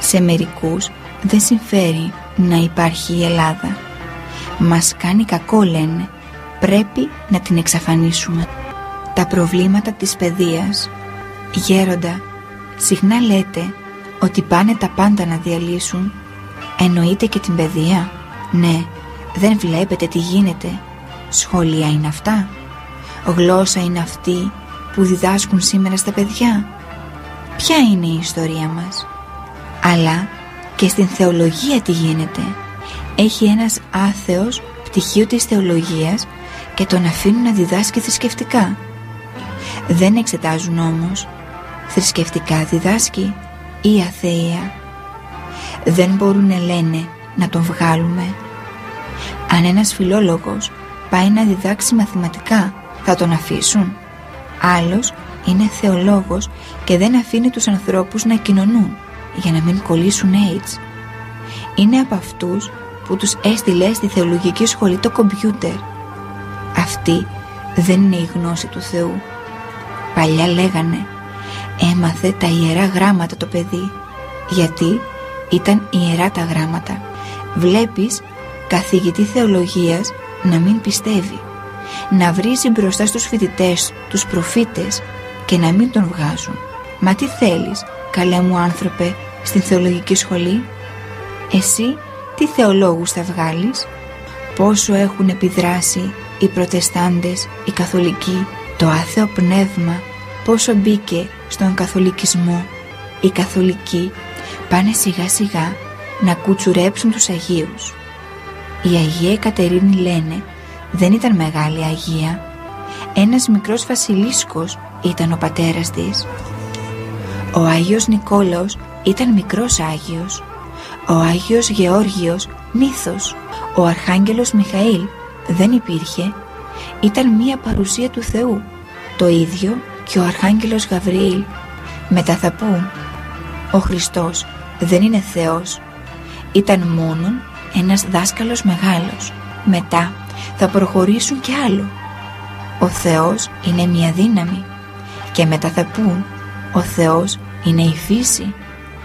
Σε μερικούς δεν συμφέρει να υπάρχει η Ελλάδα. Μας κάνει κακό, λένε. Πρέπει να την εξαφανίσουμε. Τα προβλήματα της παιδείας. Γέροντα, συχνά λέτε ότι πάνε τα πάντα να διαλύσουν. Εννοείται και την παιδεία? Ναι, δεν βλέπετε τι γίνεται? Σχολεία είναι αυτά? Γλώσσα είναι αυτή που διδάσκουν σήμερα στα παιδιά? Ποια είναι η ιστορία μας? Αλλά και στην θεολογία τι γίνεται? Έχει ένας άθεος πτυχίο της θεολογίας και τον αφήνουν να διδάσκει θρησκευτικά. Δεν εξετάζουν όμως θρησκευτικά διδάσκει ή αθεία. Δεν μπορούν, λένε, να τον βγάλουμε. Αν ένας φιλόλογος πάει να διδάξει μαθηματικά, θα τον αφήσουν? Άλλος είναι θεολόγος και δεν αφήνει τους ανθρώπους να κοινωνούν για να μην κολλήσουν AIDS. Είναι από αυτούς που τους έστειλε στη θεολογική σχολή το κομπιούτερ. Αυτή δεν είναι η γνώση του Θεού. Παλιά λέγανε έμαθε τα ιερά γράμματα το παιδί, γιατί ήταν ιερά τα γράμματα. Βλέπεις καθηγητή θεολογίας να μην πιστεύει, να βρίζει μπροστά στους φοιτητές τους προφήτες και να μην τον βγάζουν. Μα τι θέλεις, καλέ μου άνθρωπε, στην θεολογική σχολή? Εσύ τι θεολόγους θα βγάλεις? Πόσο έχουν επιδράσει οι προτεστάντες, οι καθολικοί, το άθεο πνεύμα, πόσο μπήκε στον καθολικισμό. Οι καθολικοί πάνε σιγά σιγά να κουτσουρέψουν τους Αγίους. Η Αγία Εκατερίνη, λένε, δεν ήταν μεγάλη Αγία. Ένας μικρός βασιλίσκος ήταν ο πατέρας της. Ο Άγιος Νικόλαος ήταν μικρός Άγιος. Ο Άγιος Γεώργιος μύθος. Ο Αρχάγγελος Μιχαήλ δεν υπήρχε. Ήταν μία παρουσία του Θεού. Το ίδιο και ο Αρχάγγελος Γαβριήλ. Μετά θα πούν, ο Χριστός δεν είναι Θεός. Ήταν μόνον ένας δάσκαλος μεγάλος. Μετά θα προχωρήσουν κι άλλο. Ο Θεός είναι μια δύναμη. Και μετά θα πούν, ο Θεός είναι η φύση.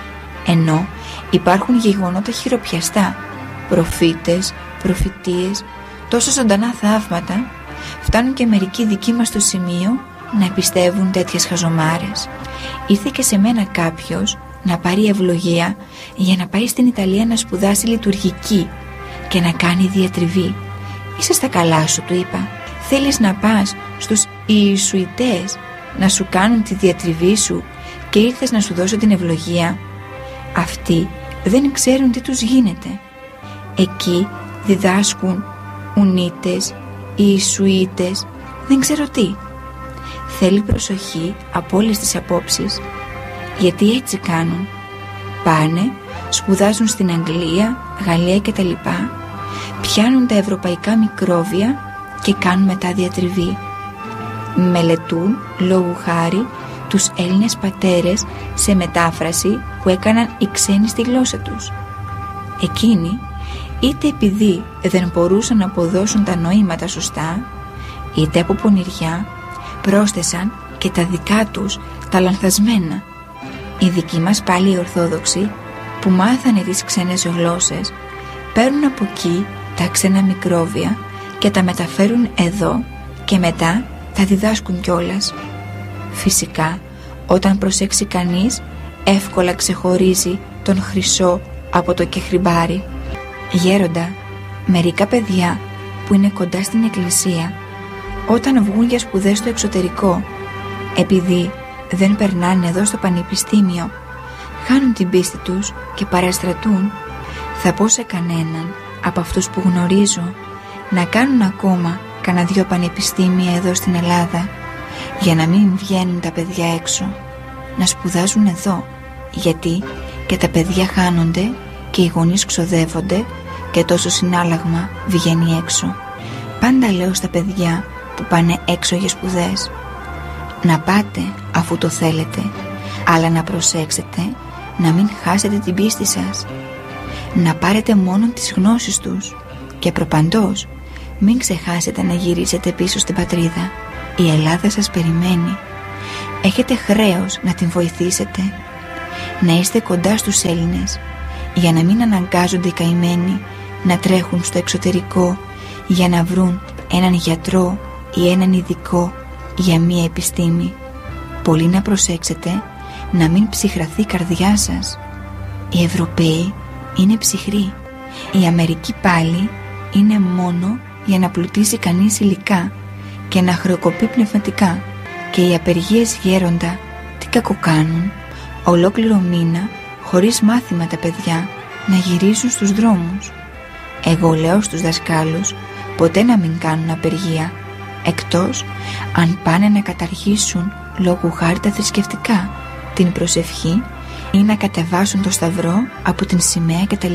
Ενώ υπάρχουν γεγονότα χειροπιαστά, προφήτες, προφητείες, τόσο ζωντανά θαύματα, φτάνουν και μερικοί δικοί μας στο σημείο να πιστεύουν τέτοιες χαζομάρες. Ήρθε και σε μένα κάποιος να πάρει ευλογία για να πάει στην Ιταλία να σπουδάσει λειτουργική και να κάνει διατριβή. Είσαι στα καλά σου, του είπα. Θέλεις να πας στους Ιησουητές να σου κάνουν τη διατριβή σου και ήρθες να σου δώσω την ευλογία? Αυτοί δεν ξέρουν τι τους γίνεται. Εκεί διδάσκουν Ουνίτες, Ιησουίτες, δεν ξέρω τι. Θέλει προσοχή από όλες τις απόψεις, γιατί έτσι κάνουν. Πάνε, σπουδάζουν στην Αγγλία, Γαλλία κτλ. Πιάνουν τα ευρωπαϊκά μικρόβια και κάνουν μετά διατριβή. Μελετούν, λόγου χάρη, τους Έλληνες πατέρες σε μετάφραση που έκαναν οι ξένοι στη γλώσσα τους. Εκείνοι, είτε επειδή δεν μπορούσαν να αποδώσουν τα νοήματα σωστά, είτε από πονηριά, πρόσθεσαν και τα δικά τους τα λανθασμένα. Οι δικοί μας πάλι οι Ορθόδοξοι που μάθανε τις ξένες γλώσσες παίρνουν από εκεί τα ξένα μικρόβια και τα μεταφέρουν εδώ και μετά τα διδάσκουν κιόλας. Φυσικά, όταν προσέξει κανείς, εύκολα ξεχωρίζει τον χρυσό από το κεχριμπάρι. Γέροντα, μερικά παιδιά που είναι κοντά στην εκκλησία, όταν βγουν για σπουδές στο εξωτερικό, επειδή δεν περνάνε εδώ στο πανεπιστήμιο, χάνουν την πίστη τους και παραστρατούν. Θα πω σε κανέναν από αυτούς που γνωρίζω να κάνουν ακόμα κανένα 2 πανεπιστήμια εδώ στην Ελλάδα, για να μην βγαίνουν τα παιδιά έξω, να σπουδάζουν εδώ, γιατί και τα παιδιά χάνονται και οι γονείς ξοδεύονται και τόσο συνάλλαγμα βγαίνει έξω. Πάντα λέω στα παιδιά που πάνε έξω για σπουδές, να πάτε αφού το θέλετε, αλλά να προσέξετε να μην χάσετε την πίστη σας, να πάρετε μόνο τις γνώσεις τους και προπαντός μην ξεχάσετε να γυρίσετε πίσω στην πατρίδα. Η Ελλάδα σας περιμένει. Έχετε χρέος να την βοηθήσετε. να είστε κοντά στους Έλληνες, για να μην αναγκάζονται οι καημένοι να τρέχουν στο εξωτερικό για να βρουν έναν γιατρό ή έναν ειδικό για μία επιστήμη. Πολύ να προσέξετε να μην ψυχραθεί η καρδιά σας. Οι Ευρωπαίοι είναι ψυχροί. Η Αμερική πάλι είναι μόνο για να πλουτίσει κανείς υλικά και να χρεοκοπεί πνευματικά. Και οι απεργίες γέροντα τι κακοκάνουν? Ολόκληρο μήνα χωρίς μάθημα τα παιδιά να γυρίζουν στους δρόμους. Εγώ λέω στους δασκάλους ποτέ να μην κάνουν απεργία, εκτός αν πάνε να καταργήσουν λόγου χάρη τα θρησκευτικά, την προσευχή ή να κατεβάσουν το σταυρό από την σημαία κτλ.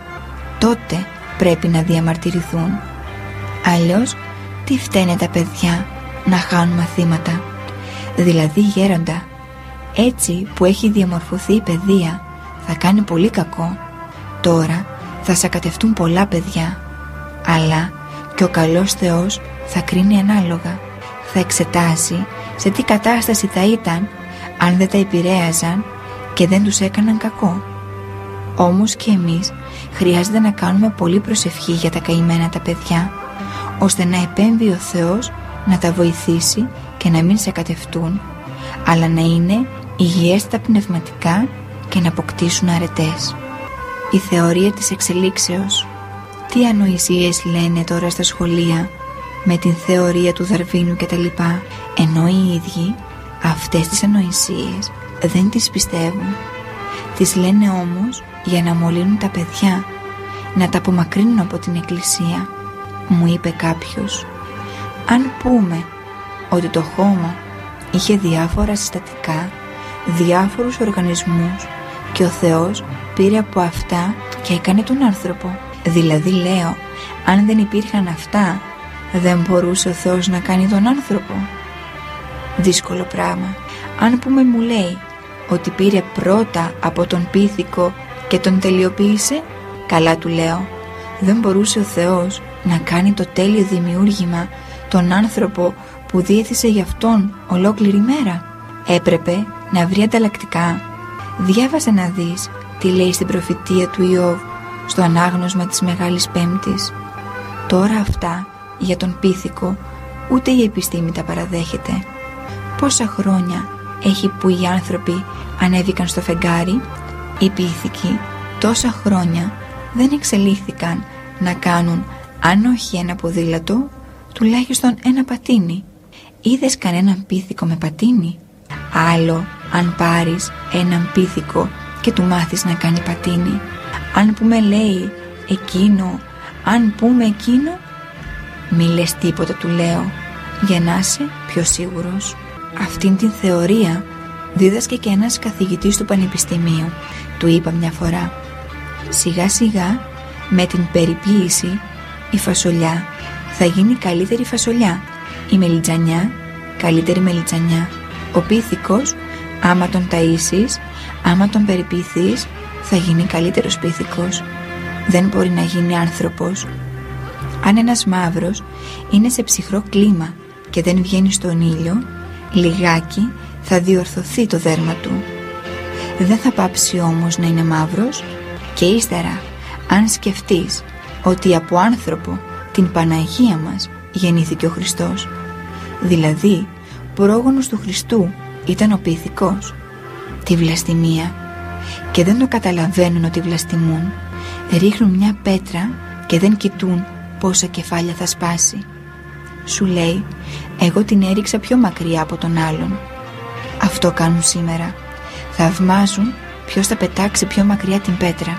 Τότε πρέπει να διαμαρτυρηθούν. Αλλιώς τι φταίνε τα παιδιά να χάνουν μαθήματα? Δηλαδή γέροντα, έτσι που έχει διαμορφωθεί η παιδεία θα κάνει πολύ κακό. Τώρα θα σακατευτούν πολλά παιδιά, αλλά και ο καλός Θεός θα κρίνει ανάλογα. Θα εξετάσει σε τι κατάσταση θα ήταν αν δεν τα επηρέαζαν και δεν τους έκαναν κακό. Όμως και εμείς χρειάζεται να κάνουμε πολύ προσευχή για τα καημένα τα παιδιά, ώστε να επέμβει ο Θεός να τα βοηθήσει και να μην σακατευτούν, αλλά να είναι υγιέστατα πνευματικά και να αποκτήσουν αρετές. Η θεωρία της εξελίξεως. Τι ανοησίες λένε τώρα στα σχολεία με την θεωρία του Δαρβίνου κτλ, ενώ οι ίδιοι αυτές τις ανοησίες δεν τις πιστεύουν. Τις λένε όμως για να μολύνουν τα παιδιά, να τα απομακρύνουν από την εκκλησία. Μου είπε κάποιος, αν πούμε ότι το χώμα είχε διάφορα συστατικά, διάφορους οργανισμούς και ο Θεός πήρε από αυτά και έκανε τον άνθρωπο. Δηλαδή λέω, αν δεν υπήρχαν αυτά, δεν μπορούσε ο Θεός να κάνει τον άνθρωπο? Δύσκολο πράγμα. Αν πούμε, μου λέει, ότι πήρε πρώτα από τον πίθηκο και τον τελειοποίησε, καλά του λέω, δεν μπορούσε ο Θεός να κάνει το τέλειο δημιούργημα τον άνθρωπο που διέθεσε για αυτόν ολόκληρη μέρα? Έπρεπε να βρει ανταλλακτικά. Διάβασε να δεις τι λέει στην προφητεία του Ιώβ στο ανάγνωσμα της Μεγάλης Πέμπτης. Τώρα αυτά για τον πίθηκο ούτε η επιστήμη τα παραδέχεται. Πόσα χρόνια έχει που οι άνθρωποι ανέβηκαν στο φεγγάρι? Οι πίθηκοι τόσα χρόνια δεν εξελίχθηκαν να κάνουν, αν όχι ένα ποδήλατο, τουλάχιστον ένα πατίνι. Είδες κανέναν πίθηκο με πατίνι? Άλλο αν πάρεις έναν πίθηκο και του μάθεις να κάνει πατίνι. Αν πούμε, λέει, εκείνο, αν πούμε εκείνο, μη λες τίποτα, του λέω, για να είσαι πιο σίγουρος. Αυτήν την θεωρία δίδασκε και ένας καθηγητής του πανεπιστημίου. Του είπα μια φορά, σιγά σιγά με την περιποίηση η φασολιά θα γίνει καλύτερη φασολιά, η μελιτζανιά καλύτερη μελιτζανιά. Ο πίθηκος, άμα τον ταΐσεις, άμα τον περιποιηθείς, θα γίνει καλύτερος πίθηκος. Δεν μπορεί να γίνει άνθρωπος. Αν ένας μαύρος είναι σε ψυχρό κλίμα και δεν βγαίνει στον ήλιο, λιγάκι θα διορθωθεί το δέρμα του. Δεν θα πάψει όμως να είναι μαύρος. Και ύστερα, αν σκεφτείς ότι από άνθρωπο, την Παναγία μας, γεννήθηκε ο Χριστός, δηλαδή πρόγονος του Χριστού ήταν ο πίθηκος, τη βλαστημία, και δεν το καταλαβαίνουν ότι βλαστημούν, ρίχνουν μια πέτρα και δεν κοιτούν πόσα κεφάλια θα σπάσει. Σου λέει, εγώ την έριξα πιο μακριά από τον άλλον. Αυτό κάνουν σήμερα. Θαυμάζουν ποιος θα πετάξει πιο μακριά την πέτρα.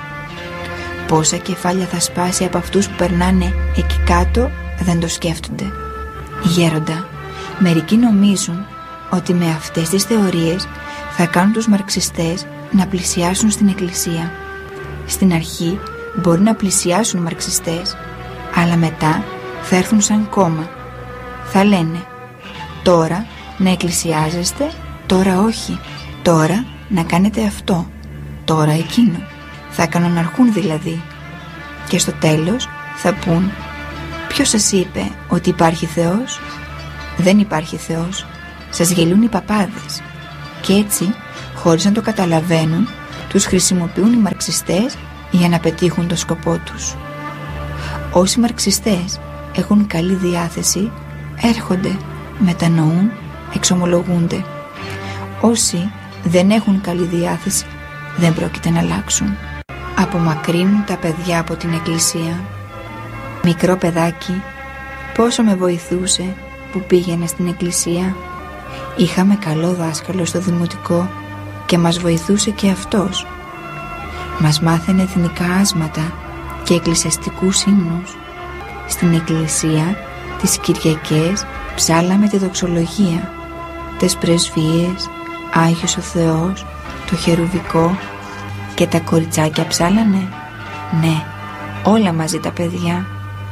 Πόσα κεφάλια θα σπάσει από αυτούς που περνάνε εκεί κάτω δεν το σκέφτονται. Γέροντα, μερικοί νομίζουν ότι με αυτές τις θεωρίες θα κάνουν τους μαρξιστές να πλησιάσουν στην εκκλησία. Στην αρχή μπορεί να πλησιάσουν μαρξιστές, αλλά μετά θα έρθουν σαν κόμμα. Θα λένε, τώρα να εκκλησιάζεστε, τώρα όχι, τώρα να κάνετε αυτό, τώρα εκείνο. Θα κανοναρχούν δηλαδή. Και στο τέλος θα πούν, ποιος σας είπε ότι υπάρχει Θεός? Δεν υπάρχει Θεός. Σας γελούν οι παπάδες. Και έτσι, χωρίς να το καταλαβαίνουν, Τους χρησιμοποιούν οι μαρξιστές για να πετύχουν το σκοπό τους. Όσοι μαρξιστές έχουν καλή διάθεση, έρχονται, μετανοούν, εξομολογούνται. Όσοι δεν έχουν καλή διάθεση, δεν πρόκειται να αλλάξουν. Απομακρύνουν τα παιδιά από την εκκλησία. Μικρό παιδάκι, πόσο με βοηθούσε που πήγαινε στην εκκλησία. Είχαμε καλό δάσκαλο στο δημοτικό και μας βοηθούσε και αυτός. Μας μάθαινε εθνικά άσματα και εκκλησιαστικούς ύμνους. Στην εκκλησία τις Κυριακές ψάλαμε τη δοξολογία, τις πρεσβείες, Άγιος ο Θεός, το χερουβικό. Και τα κοριτσάκια ψάλανε? Ναι, όλα μαζί τα παιδιά.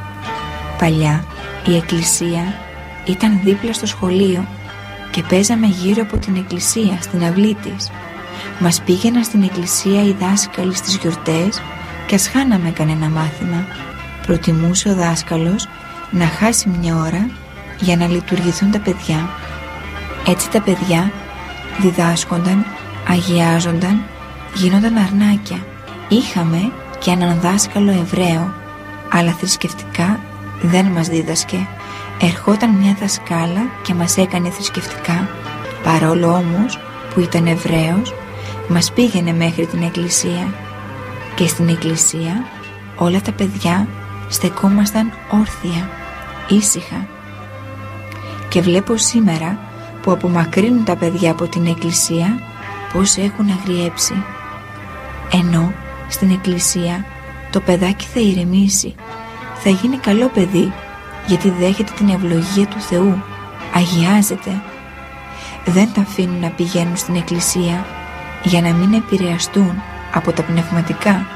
Παλιά η εκκλησία ήταν δίπλα στο σχολείο και παίζαμε γύρω από την εκκλησία στην αυλή της. Μας πήγαιναν στην εκκλησία οι δάσκαλοι στις γιορτές και ας χάναμε κανένα μάθημα. Προτιμούσε ο δάσκαλος να χάσει μια ώρα για να λειτουργηθούν τα παιδιά. Έτσι τα παιδιά διδάσκονταν, αγιάζονταν, γίνονταν αρνάκια. Είχαμε και έναν δάσκαλο Εβραίο, αλλά θρησκευτικά δεν μας δίδασκε. Ερχόταν μια δασκάλα και μας έκανε θρησκευτικά. Παρόλο όμως που ήταν Εβραίος, μας πήγαινε μέχρι την εκκλησία. Και στην εκκλησία όλα τα παιδιά στεκόμασταν όρθια, ήσυχα. Και βλέπω σήμερα που απομακρύνουν τα παιδιά από την εκκλησία πως έχουν αγριέψει. Ενώ στην εκκλησία το παιδάκι θα ηρεμήσει, θα γίνει καλό παιδί, γιατί δέχεται την ευλογία του Θεού, αγιάζεται. Δεν τα αφήνουν να πηγαίνουν στην εκκλησία για να μην επηρεαστούν από τα πνευματικά,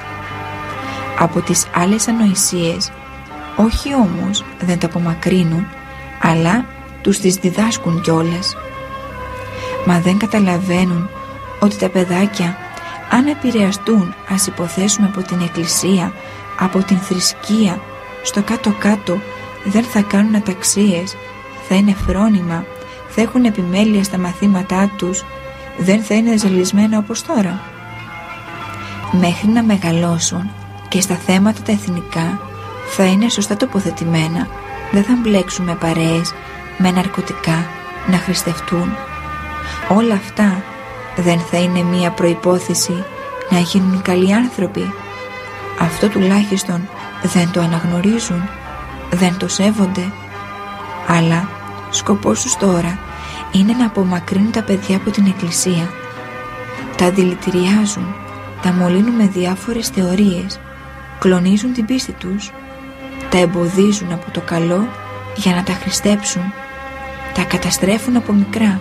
από τις άλλες ανοησίες. Όχι όμως δεν τα απομακρύνουν, αλλά τους τις διδάσκουν κιόλας. Μα δεν καταλαβαίνουν ότι τα παιδάκια, αν επηρεαστούν, ας υποθέσουμε, από την εκκλησία, από την θρησκεία, στο κάτω-κάτω δεν θα κάνουν αταξίες, θα είναι φρόνημα, θα έχουν επιμέλεια στα μαθήματά τους, δεν θα είναι ζαλισμένα όπως τώρα. Μέχρι να μεγαλώσουν και στα θέματα τα εθνικά θα είναι σωστά τοποθετημένα, δεν θα μπλέξουν με παρέες, με ναρκωτικά, να χρηστευτούν. Όλα αυτά δεν θα είναι μία προϋπόθεση να γίνουν καλοί άνθρωποι? Αυτό τουλάχιστον δεν το αναγνωρίζουν, δεν το σέβονται. Αλλά σκοπός τους τώρα είναι να απομακρύνουν τα παιδιά από την εκκλησία. Τα δηλητηριάζουν, τα μολύνουν με διάφορες θεωρίες, κλονίζουν την πίστη τους, τα εμποδίζουν από το καλό για να τα χρηστέψουν, τα καταστρέφουν από μικρά.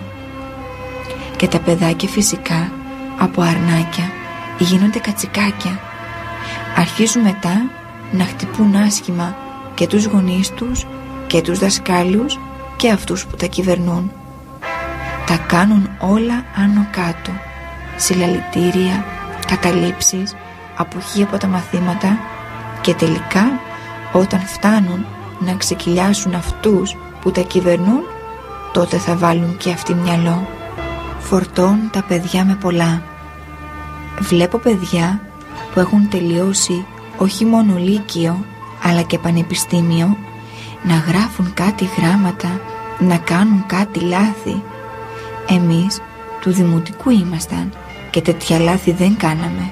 Και τα παιδάκια φυσικά από αρνάκια γίνονται κατσικάκια. Αρχίζουν μετά να χτυπούν άσχημα και τους γονείς τους και τους δασκάλους και αυτούς που τα κυβερνούν. Τα κάνουν όλα άνω κάτω, συλλαλητήρια, καταλήψεις, αποχή από τα μαθήματα, και τελικά όταν φτάνουν να ξεκυλιάσουν αυτούς που τα κυβερνούν, τότε θα βάλουν και αυτοί μυαλό. Φορτώνουν τα παιδιά με πολλά. Βλέπω παιδιά που έχουν τελειώσει όχι μόνο λύκειο αλλά και πανεπιστήμιο να γράφουν κάτι γράμματα, να κάνουν κάτι λάθη. Εμείς του δημοτικού ήμασταν και τέτοια λάθη δεν κάναμε.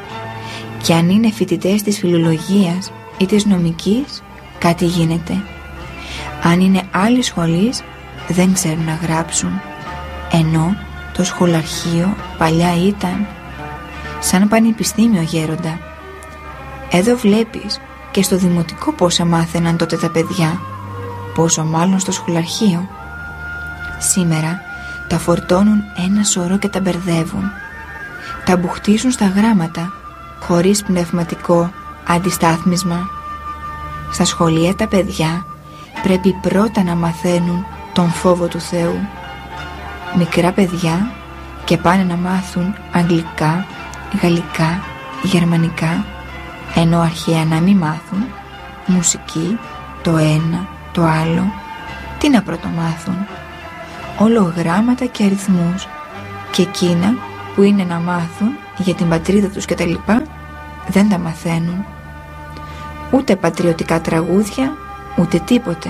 Και αν είναι φοιτητές της φιλολογίας ή της νομικής, κάτι γίνεται. Αν είναι άλλη σχολής, δεν ξέρουν να γράψουν. Ενώ το σχολαρχείο παλιά ήταν σαν πανεπιστήμιο, γέροντα. Εδώ βλέπεις και στο δημοτικό πόσα μάθαιναν τότε τα παιδιά, πόσο μάλλον στο σχολαρχείο. Σήμερα τα φορτώνουν ένα σωρό και τα μπερδεύουν. Τα μπουχτίζουν στα γράμματα χωρίς πνευματικό αντιστάθμισμα. Στα σχολεία τα παιδιά πρέπει πρώτα να μαθαίνουν τον φόβο του Θεού. Μικρά παιδιά και πάνε να μάθουν αγγλικά, γαλλικά, γερμανικά, ενώ αρχαία να μην μάθουν μουσική, το ένα, το άλλο. Τι να πρωτομάθουν? Όλο γράμματα και αριθμούς, και εκείνα που είναι να μάθουν για την πατρίδα τους κτλ. Δεν τα μαθαίνουν. Ούτε πατριωτικά τραγούδια, ούτε τίποτε.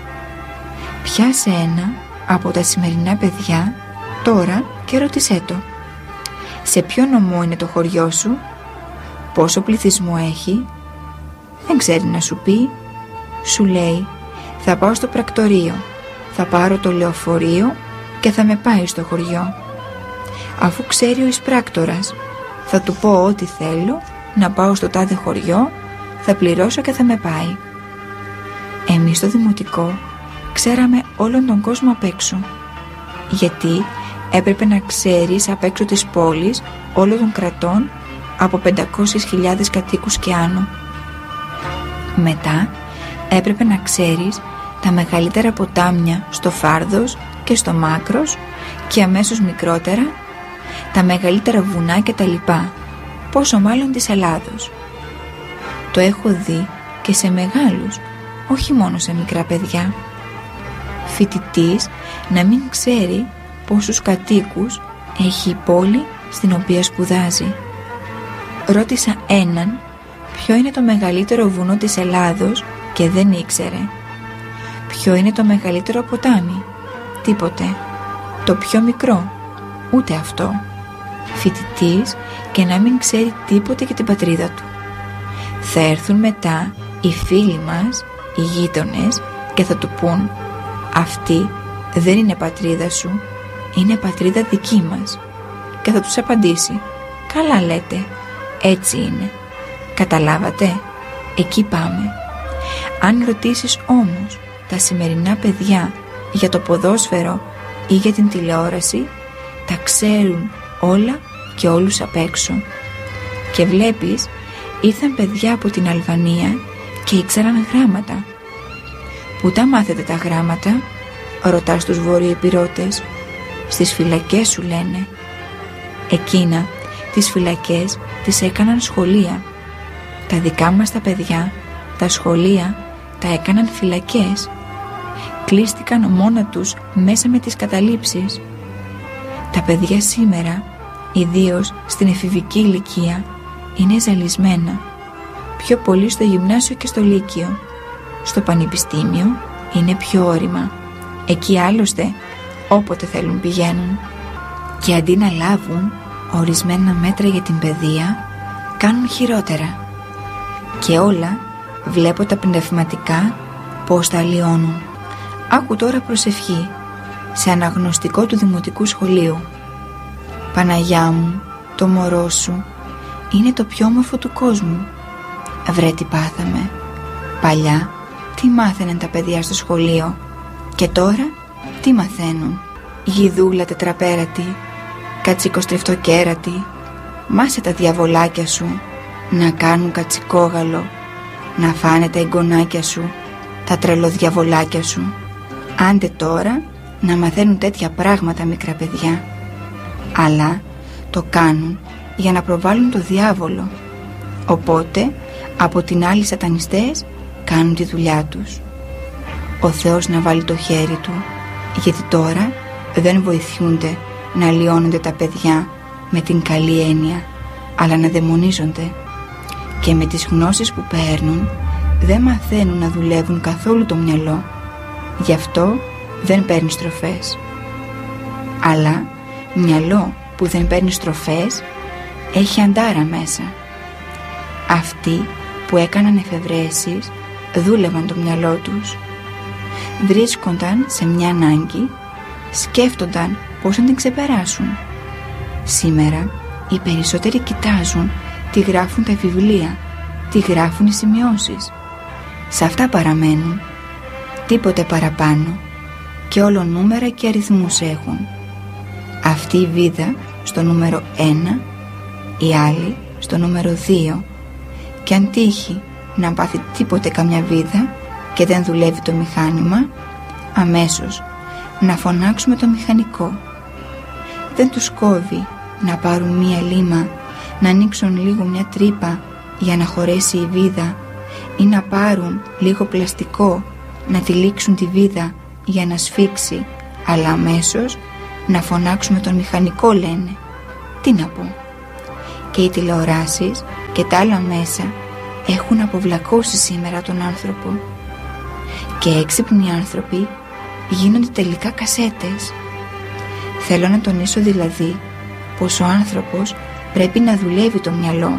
Πιάσε ένα από τα σημερινά παιδιά τώρα και ρώτησέ το. Σε ποιο νομό είναι το χωριό σου? Πόσο πληθυσμό έχει? Δεν ξέρει να σου πει. Σου λέει, θα πάω στο πρακτορείο, θα πάρω το λεωφορείο και θα με πάει στο χωριό. Αφού ξέρει ο εισπράκτορας, θα του πω ό,τι θέλω, να πάω στο τάδε χωριό, θα πληρώσω και θα με πάει. Εμείς στο δημοτικό ξέραμε όλον τον κόσμο απ' έξω, γιατί έπρεπε να ξέρεις απ' έξω της πόλης όλων των κρατών από 500.000 κατοίκους και άνω. Μετά έπρεπε να ξέρεις τα μεγαλύτερα ποτάμια στο Φάρδος και στο Μάκρος και αμέσως μικρότερα τα μεγαλύτερα βουνά και τα λοιπά, πόσο μάλλον της Ελλάδος. Το έχω δει και σε μεγάλους, όχι μόνο σε μικρά παιδιά. Φοιτητής να μην ξέρει πόσους κατοίκους έχει η πόλη στην οποία σπουδάζει. Ρώτησα έναν ποιο είναι το μεγαλύτερο βουνό της Ελλάδος και δεν ήξερε. Ποιο είναι το μεγαλύτερο ποτάμι? Τίποτε. Το πιο μικρό? Ούτε αυτό. Φοιτητής και να μην ξέρει τίποτε για την πατρίδα του. Θα έρθουν μετά οι φίλοι μας, οι γείτονες και θα του πούν, αυτή δεν είναι πατρίδα σου, είναι πατρίδα δική μας. Και θα τους απαντήσει, καλά λέτε, έτσι είναι. Καταλάβατε? Εκεί πάμε. Αν ρωτήσεις όμως τα σημερινά παιδιά για το ποδόσφαιρο ή για την τηλεόραση, τα ξέρουν όλα και όλους απ' έξω. Και βλέπεις, ήρθαν παιδιά από την Αλβανία και ήξεραν γράμματα. Πού τα μάθετε τα γράμματα? Ρωτάς τους βορειοεπειρώτες. Στις φυλακές σου λένε. Εκείνα τις φυλακές τις έκαναν σχολεία. Τα δικά μας τα παιδιά, τα σχολεία τα έκαναν φυλακές. Κλείστηκαν μόνα τους μέσα με τις καταλήψεις. Τα παιδιά σήμερα, ιδίως στην εφηβική ηλικία, είναι ζαλισμένα. Πιο πολύ στο γυμνάσιο και στο λύκειο. Στο πανεπιστήμιο είναι πιο όρημα. Εκεί άλλωστε όποτε θέλουν πηγαίνουν. Και αντί να λάβουν ορισμένα μέτρα για την παιδεία, κάνουν χειρότερα. Και όλα βλέπω τα πνευματικά πως τα αλλοιώνουν. Άκου τώρα προσευχή σε αναγνωστικό του δημοτικού σχολείου. Παναγιά μου, το μωρό σου είναι το πιο όμορφο του κόσμου. Βρε τι πάθαμε. Παλιά τι μάθαιναν τα παιδιά στο σχολείο και τώρα τι μαθαίνουν? Γιδούλα τετραπέρατη, κατσικοστρεφτοκέρατη. Μάσε τα διαβολάκια σου να κάνουν κατσικόγαλο, να φάνε τα εγγονάκια σου, τα τρελοδιαβολάκια σου. Άντε τώρα να μαθαίνουν τέτοια πράγματα μικρά παιδιά. Αλλά το κάνουν για να προβάλλουν το διάβολο. Οπότε από την άλλη σατανιστές κάνουν τη δουλειά τους. Ο Θεός να βάλει το χέρι του, γιατί τώρα δεν βοηθούνται να αλλοιώνονται τα παιδιά με την καλή έννοια, αλλά να δαιμονίζονται. Και με τις γνώσεις που παίρνουν δεν μαθαίνουν να δουλεύουν καθόλου το μυαλό. Γι' αυτό δεν παίρνει στροφές. Αλλά μυαλό που δεν παίρνει στροφές έχει αντάρα μέσα. Αυτοί που έκαναν εφευρέσεις δούλευαν το μυαλό τους. Βρίσκονταν σε μια ανάγκη, σκέφτονταν πώς να την ξεπεράσουν. Σήμερα οι περισσότεροι κοιτάζουν τι γράφουν τα βιβλία, τι γράφουν οι σημειώσεις. Σε αυτά παραμένουν. Τίποτε παραπάνω. Και όλο νούμερα και αριθμούς έχουν. Αυτή η βίδα στο νούμερο 1, η άλλη στο νούμερο 2. Και αν τύχει να πάθει τίποτε καμιά βίδα και δεν δουλεύει το μηχάνημα, αμέσως να φωνάξουμε το μηχανικό. Δεν τους κόβει να πάρουν μία λίμα, να ανοίξουν λίγο μια τρύπα για να χωρέσει η βίδα ή να πάρουν λίγο πλαστικό να τυλίξουν τη βίδα για να σφίξει, αλλά αμέσως να φωνάξουμε τον μηχανικό, λένε. Τι να πω? και οι τηλεοράσεις και τα άλλα μέσα έχουν αποβλακώσει σήμερα τον άνθρωπο. Και έξυπνοι άνθρωποι γίνονται τελικά κασέτες. Θέλω να τονίσω δηλαδή πως ο άνθρωπος πρέπει να δουλεύει το μυαλό.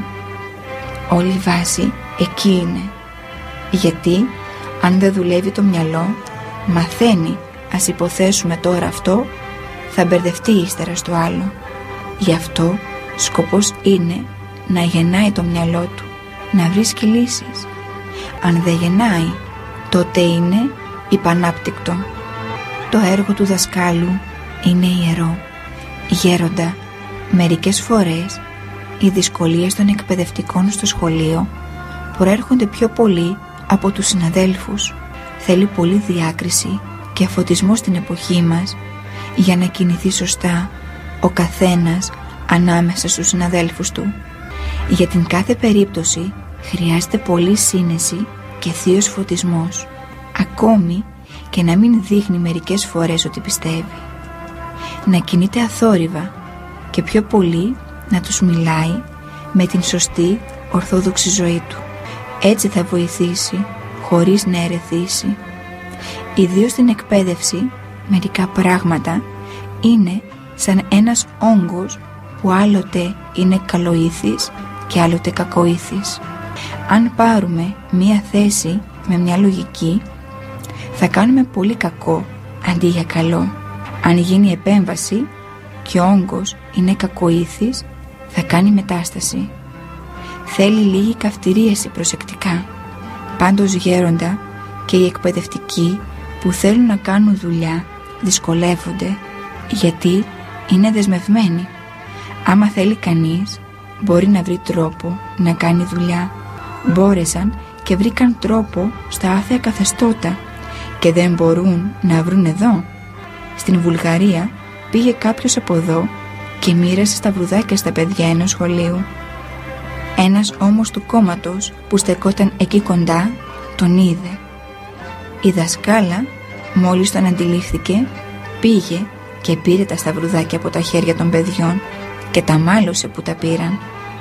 Όλη η βάση εκεί είναι. Γιατί αν δεν δουλεύει το μυαλό, μαθαίνει, ας υποθέσουμε τώρα αυτό, θα μπερδευτεί ύστερα στο άλλο. Γι' αυτό σκοπός είναι να γεννάει το μυαλό του, να βρίσκει λύσεις. Αν δεν γεννάει, τότε είναι υπανάπτυκτο. Το έργο του δασκάλου είναι ιερό. Γέροντα, μερικές φορές οι δυσκολίες των εκπαιδευτικών στο σχολείο προέρχονται πιο πολύ από τους συναδέλφους. Θέλει πολλή διάκριση και φωτισμό στην εποχή μας για να κινηθεί σωστά ο καθένας ανάμεσα στους συναδέλφους του. Για την κάθε περίπτωση χρειάζεται πολλή σύνεση και θείος φωτισμός, ακόμη και να μην δείχνει μερικές φορές ότι πιστεύει. Να κινείται αθόρυβα και πιο πολύ να τους μιλάει με την σωστή ορθόδοξη ζωή του. Έτσι θα βοηθήσει χωρίς να ερεθίσει. Ιδίως στην εκπαίδευση μερικά πράγματα είναι σαν ένας όγκος που άλλοτε είναι καλοήθης και άλλοτε κακοήθης. Αν πάρουμε μία θέση με μια λογική, θα κάνουμε πολύ κακό αντί για καλό. Αν γίνει επέμβαση και ο όγκος είναι κακοήθης, θα κάνει μετάσταση. Θέλει λίγη καυτηρίαση προσεκτικά. Πάντως γέροντα και οι εκπαιδευτικοί που θέλουν να κάνουν δουλειά δυσκολεύονται, γιατί είναι δεσμευμένοι. Άμα θέλει κανείς, μπορεί να βρει τρόπο να κάνει δουλειά. Μπόρεσαν και βρήκαν τρόπο στα άθεα καθεστώτα και δεν μπορούν να βρουν εδώ. Στην Βουλγαρία πήγε κάποιος από εδώ και μοίρασε σταυρουδάκια στα παιδιά ενός σχολείου. Ένας όμως του κόμματος που στεκόταν εκεί κοντά τον είδε. Η δασκάλα μόλις τον αντιλήφθηκε, πήγε και πήρε τα σταυρουδάκια από τα χέρια των παιδιών και τα μάλωσε που τα πήραν.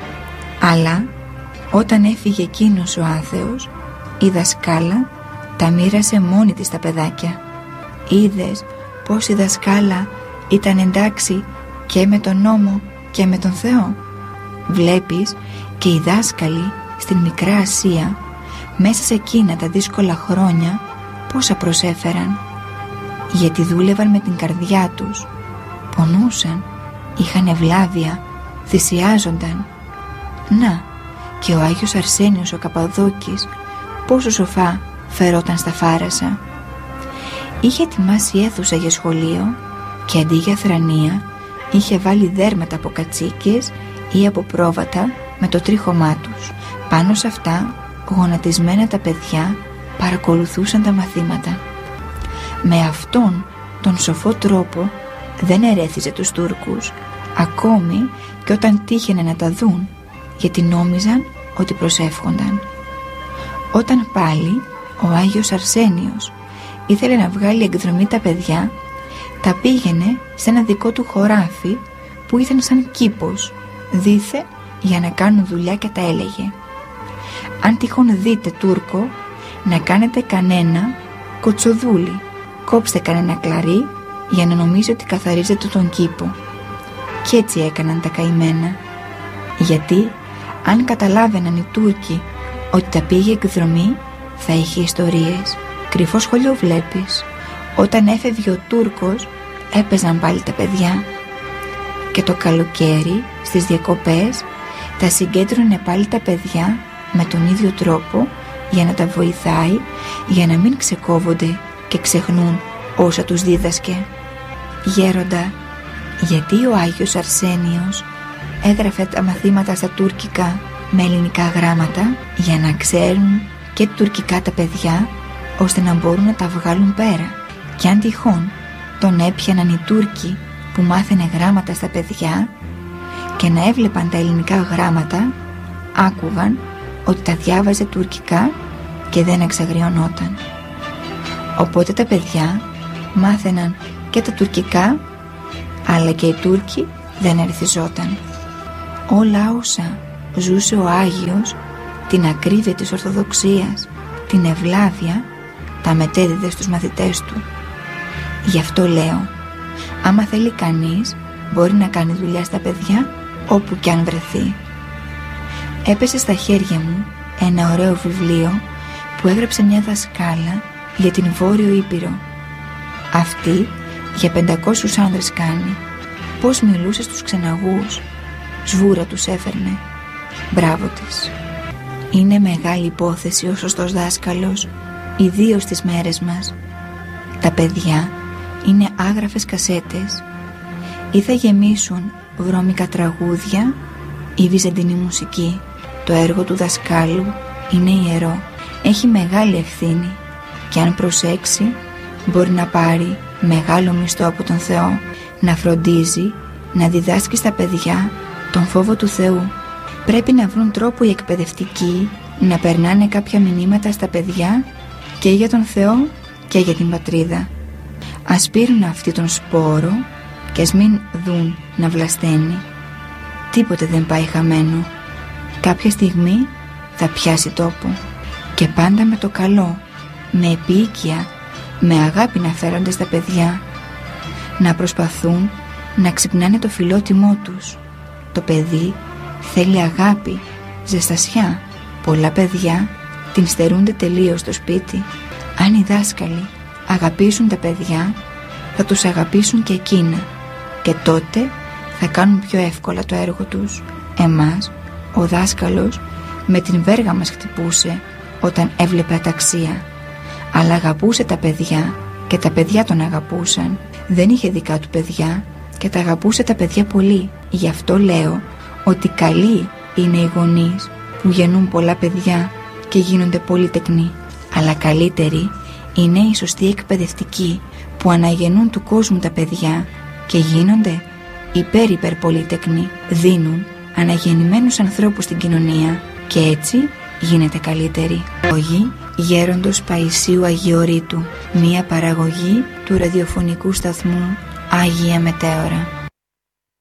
Αλλά όταν έφυγε εκείνος ο άθεος, η δασκάλα τα μοίρασε μόνη της τα παιδάκια. Είδες πως η δασκάλα ήταν εντάξει και με τον νόμο και με τον Θεό? Βλέπεις και οι δάσκαλοι στην Μικρά Ασία μέσα σε εκείνα τα δύσκολα χρόνια πόσα προσέφεραν, γιατί δούλευαν με την καρδιά τους, πονούσαν, είχαν ευλάβεια, θυσιάζονταν. Να, και ο Άγιος Αρσένιος ο Καπαδόκης πόσο σοφά φερόταν στα Φάρασα. Είχε ετοιμάσει αίθουσα για σχολείο και αντί για θρανία είχε βάλει δέρματα από κατσίκες ή από πρόβατα με το τρίχωμά τους. Πάνω σε αυτά, γονατισμένα τα παιδιά παρακολουθούσαν τα μαθήματα. Με αυτόν τον σοφό τρόπο δεν ερέθιζε τους Τούρκους, ακόμη και όταν τύχαινε να τα δουν, γιατί νόμιζαν ότι προσεύχονταν. Όταν πάλι ο Άγιος Αρσένιος ήθελε να βγάλει εκδρομή τα παιδιά, τα πήγαινε σε ένα δικό του χωράφι που ήταν σαν κήπος, δίθε για να κάνουν δουλειά, και τα έλεγε: αν τυχόν δείτε Τούρκο, να κάνετε κανένα κοτσοδούλι, κόψτε κανένα κλαρί για να νομίζει ότι καθαρίζετε τον κήπο. Κι έτσι έκαναν τα καημένα, γιατί αν καταλάβαιναν οι Τούρκοι ότι τα πήγε εκδρομή, θα είχε ιστορίες. Κρυφό σχολείο βλέπεις. Όταν έφευγε ο Τούρκος, έπαιζαν πάλι τα παιδιά. Και το καλοκαίρι, στις διακοπές, τα συγκέντρωνε πάλι τα παιδιά με τον ίδιο τρόπο, για να τα βοηθάει, για να μην ξεκόβονται και ξεχνούν όσα τους δίδασκε. Γέροντα, γιατί ο Άγιος Αρσένιος έγραφε τα μαθήματα στα τουρκικά με ελληνικά γράμματα? Για να ξέρουν και τουρκικά τα παιδιά, ώστε να μπορούν να τα βγάλουν πέρα. Και αν τυχόν τον έπιαναν οι Τούρκοι που μάθαινε γράμματα στα παιδιά και να έβλεπαν τα ελληνικά γράμματα, άκουγαν ότι τα διάβαζε τουρκικά και δεν εξαγριωνόταν. Οπότε τα παιδιά μάθαιναν και τα τουρκικά, αλλά και οι Τούρκοι δεν ερθιζόταν. όλα όσα ζούσε ο Άγιος, την ακρίβεια της Ορθοδοξίας, την ευλάβεια, τα μετέδιδε στους μαθητές του. Γι' αυτό λέω, άμα θέλει κανείς, μπορεί να κάνει δουλειά στα παιδιά όπου κι αν βρεθεί. Έπεσε στα χέρια μου ένα ωραίο βιβλίο που έγραψε μια δασκάλα για την Βόρειο Ήπειρο. Αυτή για 500 άνδρες κάνει. Πώς μιλούσε στους ξεναγούς, σβούρα τους έφερνε. Μπράβο της. Είναι μεγάλη υπόθεση ο σωστός δάσκαλος, ιδίως στις μέρες μας. Τα παιδιά είναι άγραφες κασέτες. Ή θα γεμίσουν βρώμικα τραγούδια ή βυζαντινή μουσική. Το έργο του δασκάλου είναι ιερό. Έχει μεγάλη ευθύνη και αν προσέξει μπορεί να πάρει μεγάλο μισθό από τον Θεό. Να φροντίζει να διδάσκει στα παιδιά τον φόβο του Θεού. Πρέπει να βρουν τρόπο οι εκπαιδευτικοί να περνάνε κάποια μηνύματα στα παιδιά και για τον Θεό και για την πατρίδα. Ας πήρουν αυτοί τον σπόρο και ας μην δουν να βλασταίνει. Τίποτε δεν πάει χαμένο. Κάποια στιγμή θα πιάσει τόπο. Και πάντα με το καλό, με επίοικια, με αγάπη να φέρονται στα παιδιά. Να προσπαθούν να ξυπνάνε το φιλότιμό τους. Το παιδί θέλει αγάπη, ζεστασιά. Πολλά παιδιά την στερούνται τελείως στο σπίτι. Αν οι δάσκαλοι αγαπήσουν τα παιδιά, θα τους αγαπήσουν και εκείνα. Και τότε θα κάνουν πιο εύκολα το έργο τους. Εμάς, ο δάσκαλος με την βέργα μας χτυπούσε όταν έβλεπε αταξία. Αλλά αγαπούσε τα παιδιά και τα παιδιά τον αγαπούσαν. Δεν είχε δικά του παιδιά και τα αγαπούσε τα παιδιά πολύ. Γι' αυτό λέω ότι καλοί είναι οι γονείς που γεννούν πολλά παιδιά και γίνονται πολυτεκνοί. Αλλά καλύτεροι είναι οι σωστοί εκπαιδευτικοί που αναγεννούν του κόσμου τα παιδιά και γίνονται υπερ-πολυτεκνοί. Δίνουν αναγεννημένους ανθρώπους στην κοινωνία και έτσι γίνεται καλύτερη. Λόγοι Γέροντος Παϊσίου Αγιορείτου, μία παραγωγή του ραδιοφωνικού σταθμού Άγια Μετέωρα.